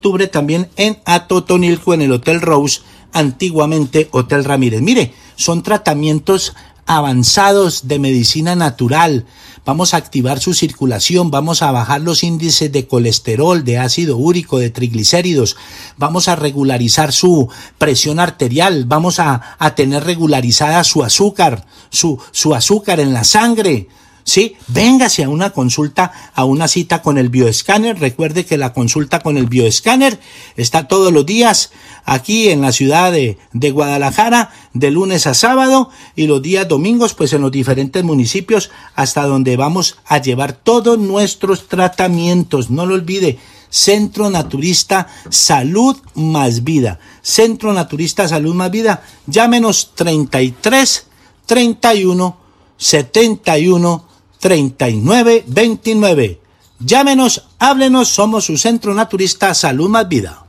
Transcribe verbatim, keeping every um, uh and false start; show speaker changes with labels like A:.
A: octubre también en Atotonilco, en el Hotel Rose, antiguamente Hotel Ramírez. Mire, son tratamientos avanzados de medicina natural. Vamos a activar su circulación, vamos a bajar los índices de colesterol, de ácido úrico, de triglicéridos, vamos a regularizar su presión arterial, vamos a, a tener regularizada su azúcar, su, su azúcar en la sangre. Sí, véngase a una consulta, a una cita con el bioescáner. Recuerde que la consulta con el bioescáner está todos los días aquí en la ciudad de, de Guadalajara, de lunes a sábado, y los días domingos pues en los diferentes municipios hasta donde vamos a llevar todos nuestros tratamientos. No lo olvide, Centro Naturista Salud Más Vida. Centro Naturista Salud Más Vida. Llámenos treinta y tres, treinta y uno, setenta y uno, treinta y nueve, veintinueve. Llámenos, háblenos, somos su Centro Naturista Salud Más Vida.